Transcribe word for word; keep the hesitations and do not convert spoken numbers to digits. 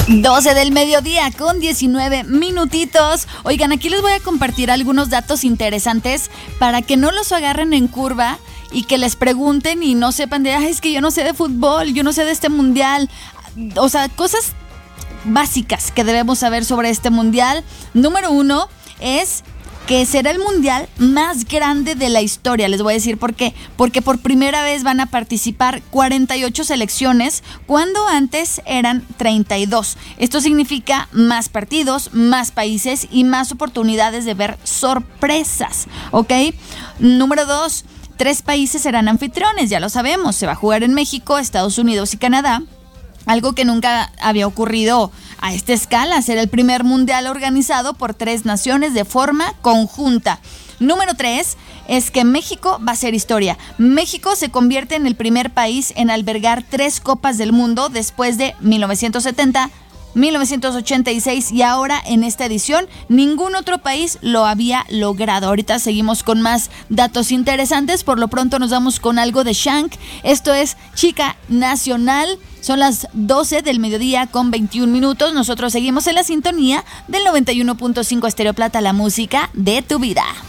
doce del mediodía con diecinueve minutitos. Oigan, aquí les voy a compartir algunos datos interesantes para que no los agarren en curva y que les pregunten y no sepan de, ay, es que yo no sé de fútbol, yo no sé de este mundial. O sea, cosas básicas que debemos saber sobre este mundial. Número uno es que será el mundial más grande de la historia. Les voy a decir por qué. Porque por primera vez van a participar cuarenta y ocho selecciones, cuando antes eran treinta y dos. Esto significa más partidos, más países y más oportunidades de ver sorpresas, ¿ok? Número dos, tres países serán anfitriones, ya lo sabemos. Se va a jugar en México, Estados Unidos y Canadá. Algo que nunca había ocurrido a esta escala, será el primer mundial organizado por tres naciones de forma conjunta. Número tres es que México va a ser historia. México se convierte en el primer país en albergar tres Copas del Mundo después de mil novecientos setenta, mil novecientos ochenta y seis y ahora en esta edición ningún otro país lo había logrado. Ahorita seguimos con más datos interesantes. Por lo pronto nos vamos con algo de Shank. Esto es Chica Nacional. Son las doce del mediodía con veintiún minutos. Nosotros seguimos en la sintonía del noventa y uno punto cinco Estéreo Plata, la música de tu vida.